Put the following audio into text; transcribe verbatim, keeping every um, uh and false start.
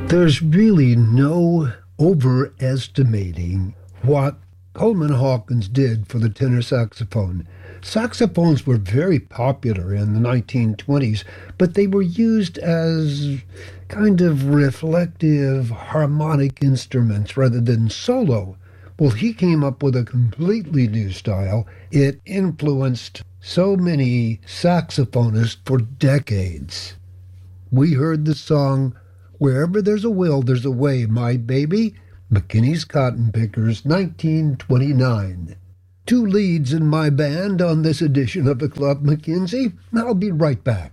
There's really no overestimating what Coleman Hawkins did for the tenor saxophone. Saxophones were very popular in the nineteen twenties, but they were used as kind of reflective harmonic instruments rather than solo. Well, he came up with a completely new style. It influenced so many saxophonists for decades. We heard the song, Wherever There's a Will, There's a Way, My Baby, McKinney's Cotton Pickers, nineteen twenty-nine. Two leads in my band on this edition of the Club McKenzie. I'll be right back.